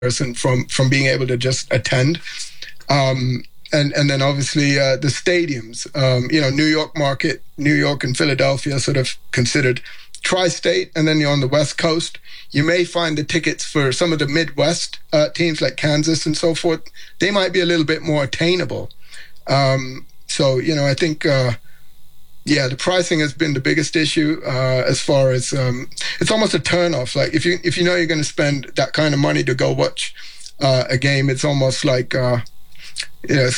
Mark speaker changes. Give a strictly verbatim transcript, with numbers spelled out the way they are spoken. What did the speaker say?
Speaker 1: person from from being able to just attend. Um, and and then obviously uh, the stadiums. Um, you know, New York market, New York and Philadelphia, sort of considered tri-state, and then you're on the West Coast. You may find the tickets for some of the Midwest uh, teams like Kansas and so forth, they might be a little bit more attainable. Um, so, you know, I think, uh, yeah, the pricing has been the biggest issue uh, as far as, um, it's almost a turnoff. Like if you if you know you're going to spend that kind of money to go watch uh, a game, it's almost like, uh, you know,